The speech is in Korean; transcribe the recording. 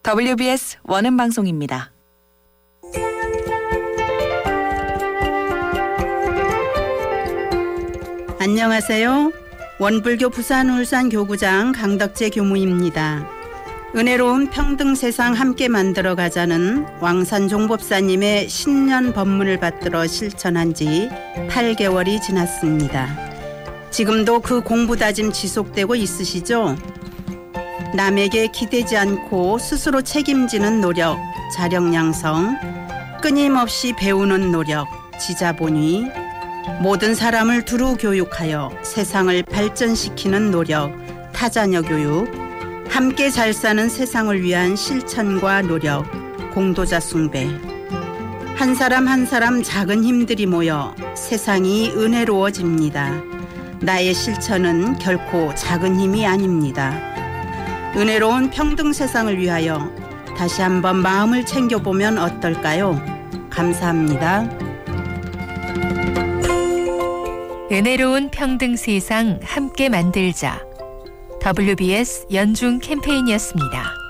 WBS 원음방송입니다. 안녕하세요. 원불교 부산 울산 교구장 강덕재 교무입니다. 은혜로운 평등 세상 함께 만들어 가자는 왕산 종법사님의 신년 법문을 받들어 실천한 지 8개월이 지났습니다. 지금도 그 공부 다짐 지속되고 있으시죠? 남에게 기대지 않고 스스로 책임지는 노력, 자력양성, 끊임없이 배우는 노력, 지자본위, 모든 사람을 두루 교육하여 세상을 발전시키는 노력, 타자녀 교육, 함께 잘 사는 세상을 위한 실천과 노력, 공도자 숭배. 한 사람 한 사람 작은 힘들이 모여 세상이 은혜로워집니다. 나의 실천은 결코 작은 힘이 아닙니다. 은혜로운 평등 세상을 위하여 다시 한번 마음을 챙겨보면 어떨까요? 감사합니다. 은혜로운 평등 세상 함께 만들자. WBS 연중 캠페인이었습니다.